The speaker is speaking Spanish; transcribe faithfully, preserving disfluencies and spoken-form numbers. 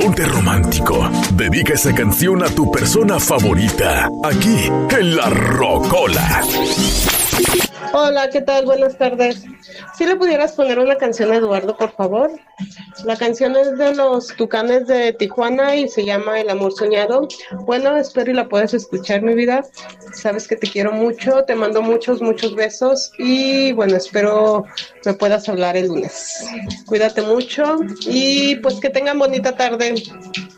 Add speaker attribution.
Speaker 1: ponte romántico. Dedica esa canción a tu persona favorita. Aquí, en La Rocola.
Speaker 2: Hola, ¿qué tal? Buenas tardes. Si le pudieras poner una canción a Eduardo, por favor. La canción es de los Tucanes de Tijuana y se llama El Amor Soñado. Bueno, espero y la puedas escuchar, mi vida. Sabes que te quiero mucho, te mando muchos, muchos besos y bueno, espero me puedas hablar el lunes. Cuídate mucho y pues que tengan bonita tarde.